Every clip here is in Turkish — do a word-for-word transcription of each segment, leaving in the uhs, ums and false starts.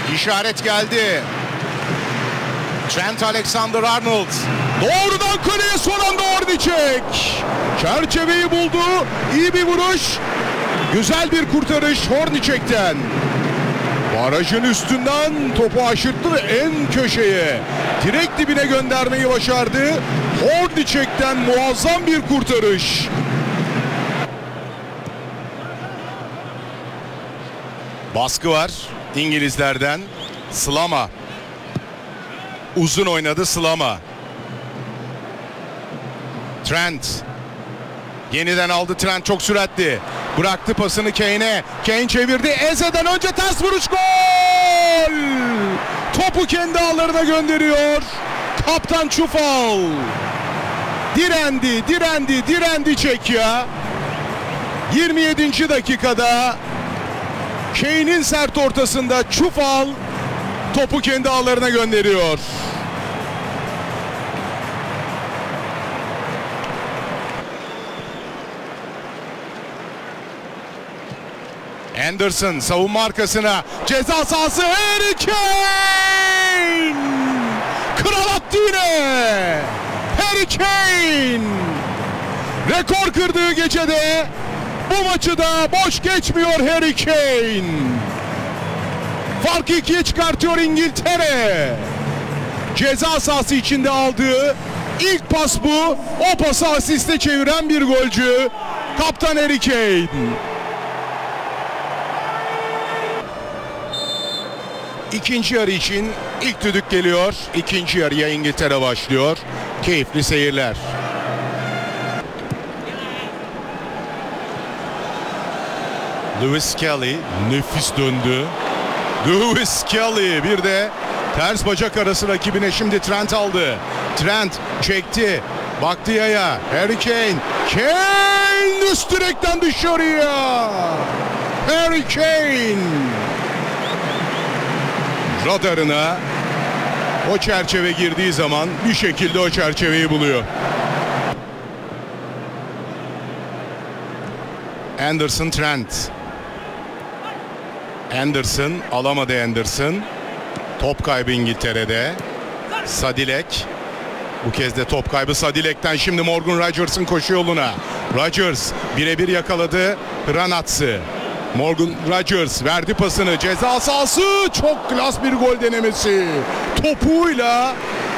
İşaret geldi. Trent Alexander-Arnold. Doğrudan kaleye son anda Hornacek. Çerçeveyi buldu. İyi bir vuruş. Güzel bir kurtarış Hornacek'ten. Barajın üstünden topu aşırttı ve en köşeye, direkt dibine göndermeyi başardı. Hornacek'ten muazzam bir kurtarış. Baskı var İngilizlerden. Slama. Uzun oynadı Slama. Trent. Yeniden aldı Trent, çok süratli. Bıraktı pasını Kane'e. Kane çevirdi. Eze'den önce ters vuruş, gol! Topu kendi ağlarına gönderiyor. Kaptan Çufal. Direndi, direndi, direndi Çekya. yirmi yedinci dakikada Kane'in sert ortasında Çufal topu kendi ağlarına gönderiyor. Anderson savunma arkasına, ceza sahası, Harry Kane! Kral attı yine! Harry Kane! Rekor kırdığı gecede bu maçı da boş geçmiyor Harry Kane. Farkı ikiye çıkartıyor İngiltere. Ceza sahası içinde aldığı ilk pas bu. O pası asiste çeviren bir golcü. Kaptan Harry Kane. İkinci yarı için ilk düdük geliyor. İkinci yarıya İngiltere başlıyor. Keyifli seyirler. Lewis Kelly nefis döndü. Lewis Kelly bir de ters bacak arası rakibine şimdi Trent aldı. Trent çekti. Baktı yaya. Harry Kane. Kane üst direkten dışarıya. Harry Kane. Radarına o çerçeve girdiği zaman bir şekilde o çerçeveyi buluyor. Anderson, Trent. Anderson alamadı Anderson. Top kaybı İngiltere'de. Sadilek. Bu kez de top kaybı Sadilek'ten. Şimdi Morgan Rodgers'ın koşu yoluna. Rodgers birebir yakaladı Hranats'ı. Morgan Rodgers verdi pasını. Ceza sahası, çok klas bir gol denemesi. Topuyla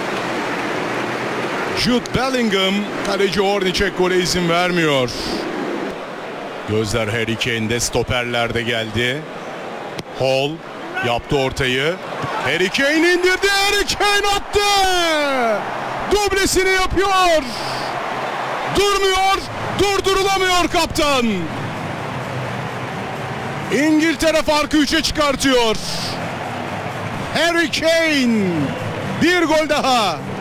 Jude Bellingham, kaleci Hornacek gole izin vermiyor. Gözler Harry Kane'de, stoperlerde geldi. Hall yaptı ortayı. Harry Kane indirdi. Harry Kane attı. Dublesini yapıyor. Durmuyor. Durdurulamıyor kaptan. İngiltere farkı üçe çıkartıyor. Harry Kane bir gol daha.